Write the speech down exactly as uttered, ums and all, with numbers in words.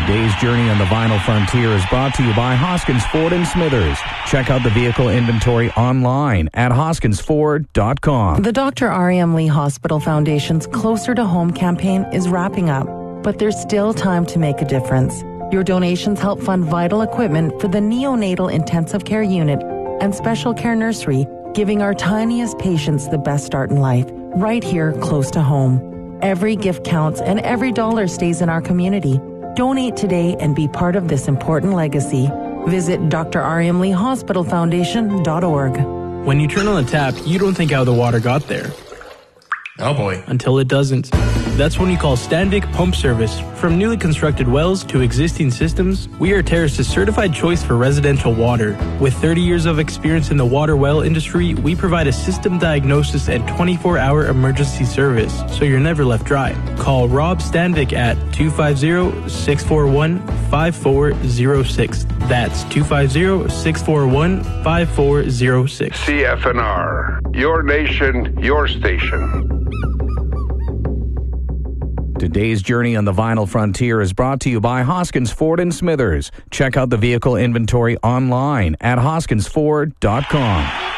Today's journey on the Vinyl Frontier is brought to you by Hoskins Ford and Smithers. Check out the vehicle inventory online at hoskins ford dot com. The Doctor R M Lee Hospital Foundation's Closer to Home campaign is wrapping up, but there's still time to make a difference. Your donations help fund vital equipment for the neonatal intensive care unit and special care nursery, giving our tiniest patients the best start in life, right here close to home. Every gift counts and every dollar stays in our community. Donate today and be part of this important legacy. Visit D R R M Lee Hospital Foundation dot org. When you turn on the tap, you don't think how the water got there. Oh boy. Until it doesn't. That's when you call Standvik Pump Service. From newly constructed wells to existing systems, we are Terrace's certified choice for residential water. With thirty years of experience in the water well industry, we provide a system diagnosis and twenty-four hour emergency service, so you're never left dry. Call Rob Standvik at two five zero, six four one, five four zero six. That's two five zero, six four one, five four zero six. C F N R, your nation, your station. Today's journey on the Vinyl Frontier is brought to you by Hoskins Ford and Smithers. Check out the vehicle inventory online at hoskins ford dot com.